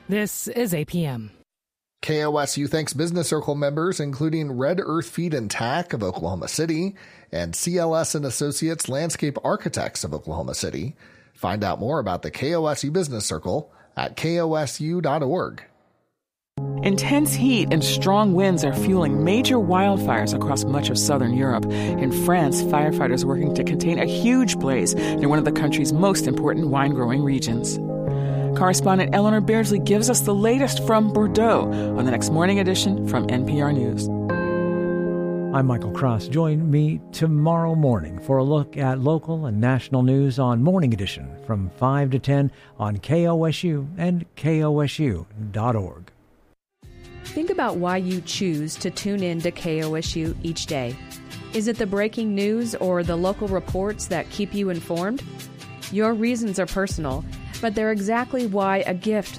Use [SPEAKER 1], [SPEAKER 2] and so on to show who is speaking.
[SPEAKER 1] This is APM.
[SPEAKER 2] KOSU thanks Business Circle members, including Red Earth Feed and Tack of Oklahoma City and CLS and Associates Landscape Architects of Oklahoma City. Find out more about the KOSU Business Circle at kosu.org.
[SPEAKER 3] Intense heat and strong winds are fueling major wildfires across much of southern Europe. In France, firefighters are working to contain a huge blaze near one of the country's most important wine-growing regions. Correspondent Eleanor Beardsley gives us the latest from Bordeaux on the next Morning Edition from NPR News.
[SPEAKER 4] I'm Michael Cross. Join me tomorrow morning for a look at local and national news on Morning Edition from 5 to 10 on KOSU and KOSU.org.
[SPEAKER 5] Think about why you choose to tune in to KOSU each day. Is it the breaking news or the local reports that keep you informed? Your reasons are personal, but they're exactly why a gift